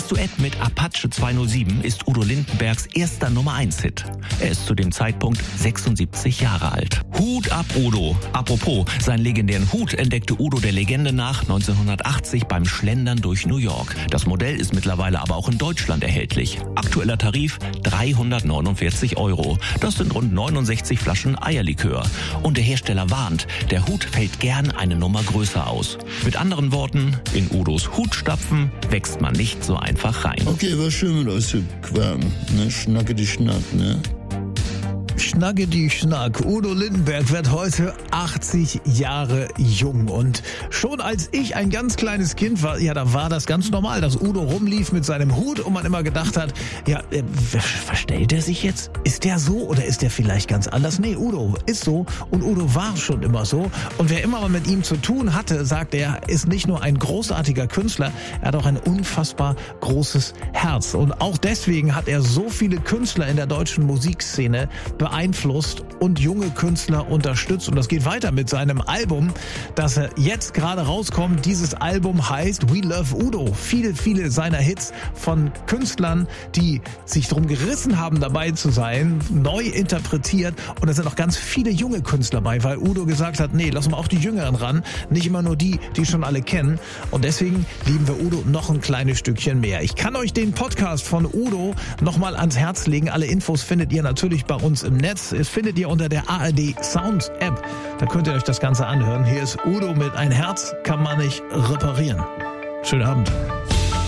Das Duett mit Apache 207 ist Udo Lindenbergs erster Nummer-1-Hit. Er ist zu dem Zeitpunkt 76 Jahre alt. Hut ab, Udo. Apropos, seinen legendären Hut entdeckte Udo der Legende nach 1980 beim Schlendern durch New York. Das Modell ist mittlerweile aber auch in Deutschland erhältlich. Aktueller Tarif 349 €. Das sind rund 69 Flaschen Eierlikör. Und der Hersteller warnt, der Hut fällt gern eine Nummer größer aus. Mit anderen Worten, in Udos Hutstapfen wächst man nicht so einfach rein. Okay, war schön mit euch zu quaken, ne? Schnacke die Schnack, ne? Schnacke die Schnack. Udo Lindenberg wird heute 80 Jahre jung. Und schon als ich ein ganz kleines Kind war, ja, da war das ganz normal, dass Udo rumlief mit seinem Hut und man immer gedacht hat, ja, verstellt er sich jetzt? Ist der so oder ist der vielleicht ganz anders? Nee, Udo ist so und Udo war schon immer so. Und wer immer mal mit ihm zu tun hatte, sagt er, ist nicht nur ein großartiger Künstler, er hat auch ein unfassbar großes Herz. Und auch deswegen hat er so viele Künstler in der deutschen Musikszene beeinflusst und junge Künstler unterstützt. Und das geht weiter mit seinem Album, das jetzt gerade rauskommt. Dieses Album heißt We Love Udo. Viele seiner Hits von Künstlern, die sich drum gerissen haben, dabei zu sein, neu interpretiert. Und da sind auch ganz viele junge Künstler bei, weil Udo gesagt hat, nee, lassen wir auch die Jüngeren ran, nicht immer nur die schon alle kennen. Und deswegen lieben wir Udo noch ein kleines Stückchen mehr. Ich kann euch den Podcast von Udo nochmal ans Herz legen. Alle Infos findet ihr natürlich bei uns im Netz. Das findet ihr unter der ARD Sound App. Da könnt ihr euch das Ganze anhören. Hier ist Udo mit Ein Herz kann man nicht reparieren. Schönen Abend.